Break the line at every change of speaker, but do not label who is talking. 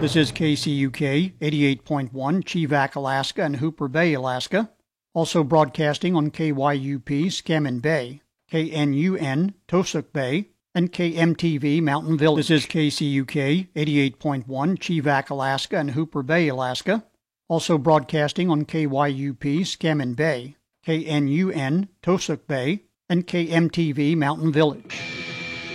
This is KCUK 88.1 Chivak, Alaska and Hooper Bay, Alaska. Also broadcasting on KYUP Scammon Bay, KNUN Tosuk Bay, and KMTV Mountain Village. This is KCUK 88.1 Chivak, Alaska and Hooper Bay, Alaska. Also broadcasting on KYUP Scammon Bay, KNUN Tosuk Bay, and KMTV Mountain Village.